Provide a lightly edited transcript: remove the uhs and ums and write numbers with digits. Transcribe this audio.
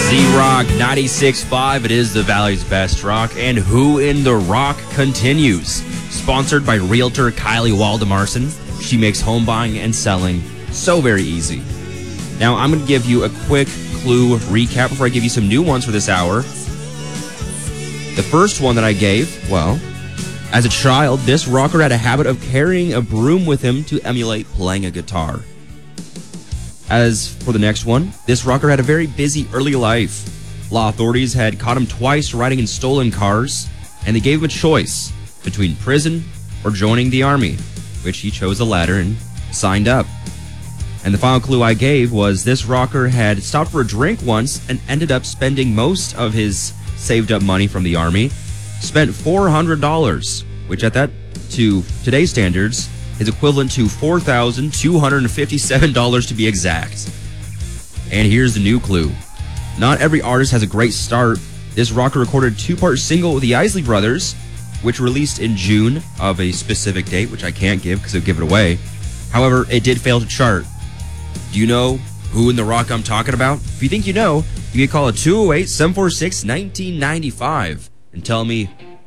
Z-Rock 96.5, it is the Valley's best rock, and Who in the Rock continues. Sponsored by Realtor Kylie Waldemarson. She makes home buying and selling so very easy. Now, I'm going to give you a quick clue recap before I give you some new ones for this hour. The first one that I gave, well, as a child, this rocker had a habit of carrying a broom with him to emulate playing a guitar. As for the next one, this rocker had a very busy early life. Law authorities had caught him twice riding in stolen cars, and they gave him a choice between prison or joining the army, which he chose the latter and signed up. And the final clue I gave was this rocker had stopped for a drink once and ended up spending most of his saved up money from the army, spent $400, which at that, to today's standards, is equivalent to $4,257 to be exact. And here's the new clue. Not every artist has a great start. This rocker recorded a two-part single with the Isley Brothers, which released in June of a specific date, which I can't give because it would give it away. However, it did fail to chart. Do you know who in the rock I'm talking about? If you think you know, you can call it 208-746-1995 and tell me